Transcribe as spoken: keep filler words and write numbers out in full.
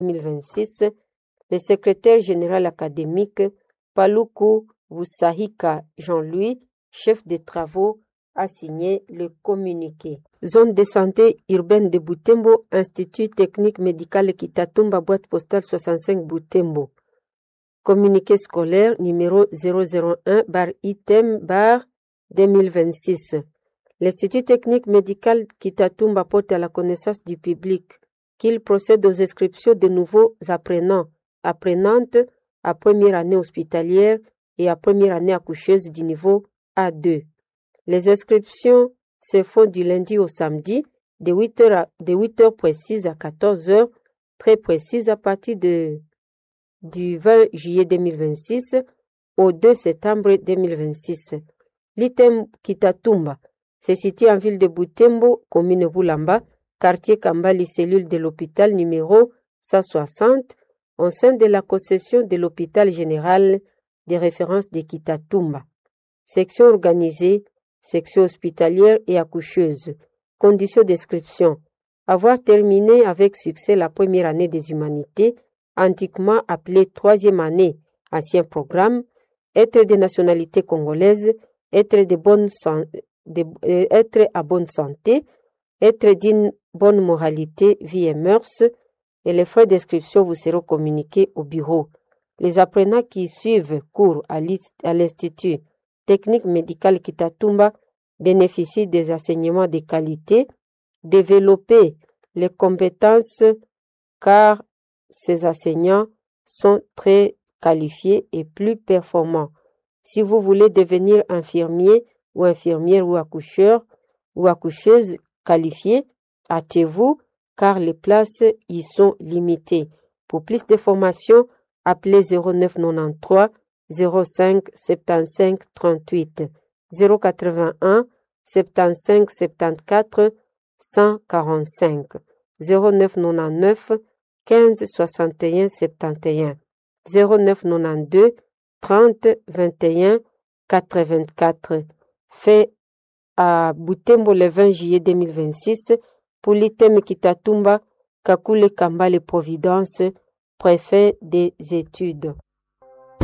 deux mille vingt-six, le secrétaire général académique Paluku Busahika Jean-Louis, chef des travaux, a signé le communiqué. Zone de santé urbaine de Butembo, Institut technique médical Kitatumba, boîte postale soixante-cinq Butembo. Communiqué scolaire numéro zéro zéro un bar item bar deux mille vingt-six. L'Institut technique médical Kitatumba porte à la connaissance du public qu'il procède aux inscriptions de nouveaux apprenants, apprenantes à première année hospitalière et à première année accoucheuse du niveau A deux. Les inscriptions se font du lundi au samedi de huit heures, à, de huit heures précises à quatorze heures, très précises à partir de, du vingt juillet deux mille vingt-six au deux septembre deux mille vingt-six. L'item Kitatumba se situe en ville de Butembo, commune Bulamba, quartier Kambali, cellule de l'hôpital numéro cent soixante, au sein de la concession de l'hôpital général de référence de Kitatumba. Section organisée, section hospitalière et accoucheuse. Conditions d'inscription. Avoir terminé avec succès la première année des humanités, antiquement appelée troisième année, ancien programme, être de nationalité congolaise, être, de bonne san- de, euh, être à bonne santé, être d'une bonne moralité, vie et mœurs, et les frais d'inscription vous seront communiqués au bureau. Les apprenants qui suivent cours à l'Institut technique médical Kitatumba bénéficient des enseignements de qualité, développer les compétences car ces enseignants sont très qualifiés et plus performants. Si vous voulez devenir infirmier ou infirmière ou accoucheur ou accoucheuse qualifiée, hâtez-vous car les places y sont limitées. Pour plus de formations, appelez zéro neuf quatre-vingt-treize zéro cinq soixante-quinze trente-huit, zéro quatre-vingt-un soixante-quinze soixante-quatre cent quarante-cinq, zéro neuf quatre-vingt-dix-neuf quinze soixante et un soixante et un, zéro neuf quatre-vingt-douze trente vingt et un quatre-vingt-quatre. Fait à Butembo le vingt juillet deux mille vingt-six pour l'item Kitatumba, Kakule Kambale Providence, préfet des études.